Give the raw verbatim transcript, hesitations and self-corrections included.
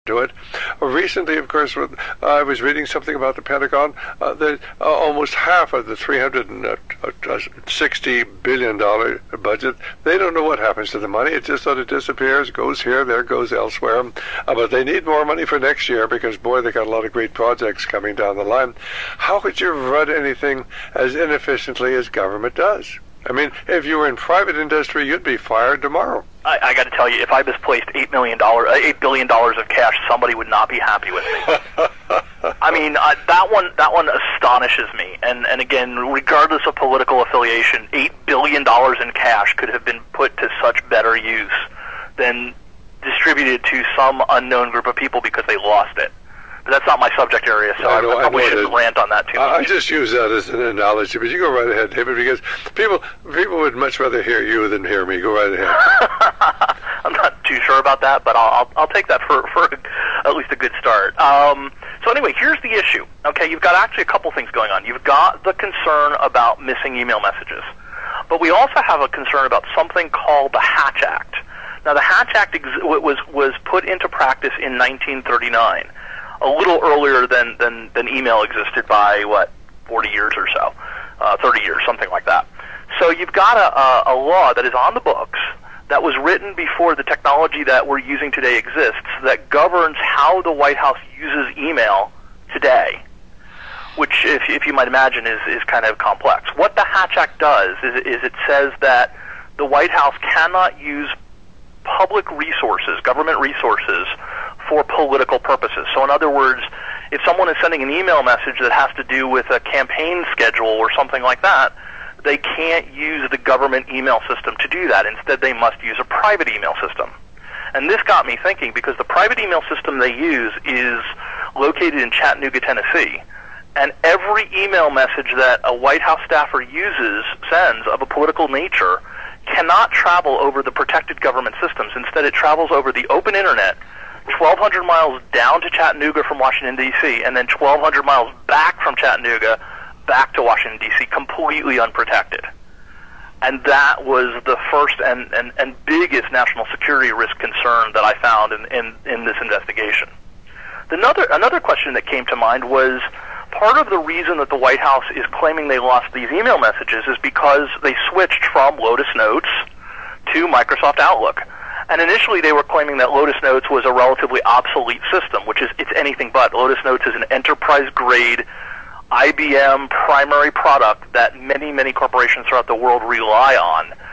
do it. Uh, recently, of course, with, uh, I was reading something about the Pentagon. Uh, that uh, almost half of the three hundred sixty billion dollars budget, they don't know what happens to the money. It just sort of disappears, goes here, there, goes elsewhere. Uh, but they need more money for next year because, boy, they got a lot of great projects coming down the line. How could you run anything as inefficiently as government does? I mean, if you were in private industry, you'd be fired tomorrow. I, I got to tell you, if I misplaced eight million dollars, uh, eight billion dollars of cash, somebody would not be happy with me. I mean, uh, that one, that one astonishes me. And and again, regardless of political affiliation, eight billion dollars in cash could have been put to such better use than distributed to some unknown group of people because they lost it. But that's not my subject area, so I, know, I probably I shouldn't rant on that too much. I just use that as an analogy, but you go right ahead, David, because people people would much rather hear you than hear me. Go right ahead. I'm not too sure about that, but I'll I'll, I'll take that for, for at least a good start. Um, so anyway, here's the issue. Okay, you've got actually a couple things going on. You've got the concern about missing email messages, but we also have a concern about something called the Hatch Act. Now, the Hatch Act ex- was was put into practice in nineteen thirty-nine. A little earlier than, than, than email existed by, what, forty years or so, uh, thirty years, something like that. So you've got a, a, a law that is on the books that was written before the technology that we're using today exists that governs how the White House uses email today, which, if, if you might imagine, is, is kind of complex. What the Hatch Act does is, is it says that the White House cannot use public resources, government resources, for political purposes. So in other words, if someone is sending an email message that has to do with a campaign schedule or something like that, they can't use the government email system to do that. Instead, they must use a private email system. And this got me thinking, because the private email system they use is located in Chattanooga, Tennessee, and every email message that a White House staffer uses, sends, of a political nature, cannot travel over the protected government systems. Instead, it travels over the open internet, twelve hundred miles down to Chattanooga from Washington, D C, and then twelve hundred miles back from Chattanooga back to Washington, D C, completely unprotected. And that was the first and, and, and biggest national security risk concern that I found in, in, in this investigation. Another, another question that came to mind was, part of the reason that the White House is claiming they lost these email messages is because they switched from Lotus Notes to Microsoft Outlook. And initially they were claiming that Lotus Notes was a relatively obsolete system, which is it's anything but. Lotus Notes is an enterprise-grade I B M primary product that many, many corporations throughout the world rely on.